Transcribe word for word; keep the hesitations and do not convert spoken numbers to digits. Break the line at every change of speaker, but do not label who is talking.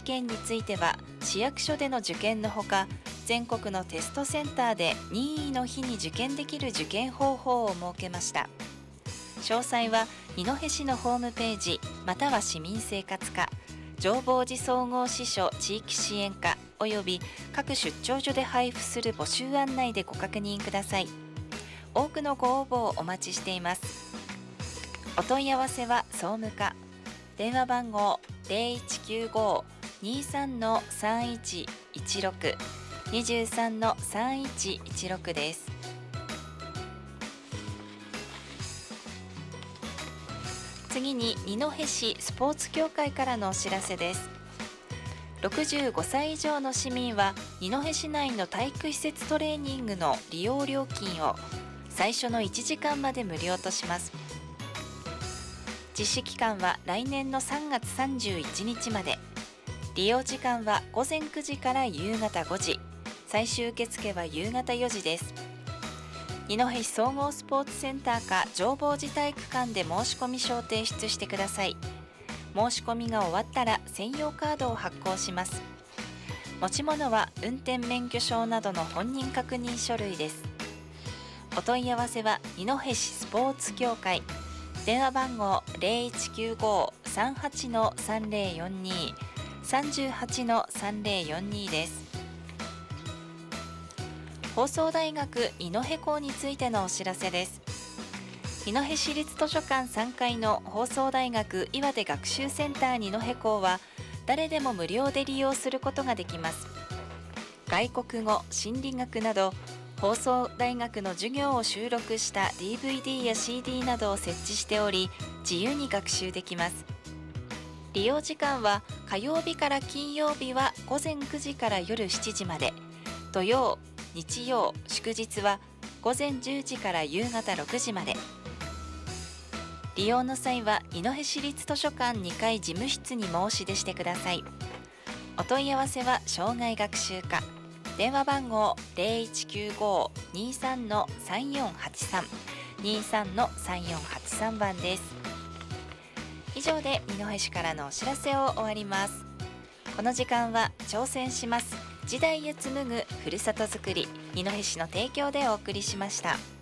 験については市役所での受験のほか、全国のテストセンターで任意の日に受験できる受験方法を設けました。詳細は二戸市のホームページまたは市民生活課、浄法寺総合支所地域支援課および各出張所で配布する募集案内でご確認ください。多くのご応募をお待ちしています。お問い合わせは総務課、電話番号 ゼロいちきゅうご にさん さんいちいちろく にじゅうさん さんいちいちろく です。次に二戸市スポーツ協会からのお知らせです。ろくじゅうごさい以上の市民は二戸市内の体育施設トレーニングの利用料金を最初のいちじかんまで無料とします。実施期間は来年のさんがつさんじゅういちにちまで。利用時間は午前くじから夕方ごじ、最終受付は夕方よじです。二戸市総合スポーツセンターか浄法寺体育館で申し込み書を提出してください。申し込みが終わったら専用カードを発行します。持ち物は運転免許証などの本人確認書類です。お問い合わせは二戸市スポーツ協会、電話番号 ゼロいちきゅうご さんはち さんぜろよんに さんはち さんぜろよんに です。放送大学二戸校についてのお知らせです。二戸市立図書館さんがいの放送大学岩手学習センター二戸校は誰でも無料で利用することができます。外国語、心理学など放送大学の授業を収録した ディーブイディー や シーディー などを設置しており、自由に学習できます。利用時間は火曜日から金曜日は午前くじから夜しちじまで、土曜、日曜、祝日は午前じゅうじから夕方ろくじまで。利用の際は二戸市立図書館にかい事務室に申し出してください。お問い合わせは障害学習課、電話番号 ゼロいちきゅうご にさん さんよんはちさん にさん さんよんはちさん 番です。以上で二戸市からのお知らせを終わります。この時間は挑戦します、時代へ紡ぐふるさとづくり、二戸市の提供でお送りしました。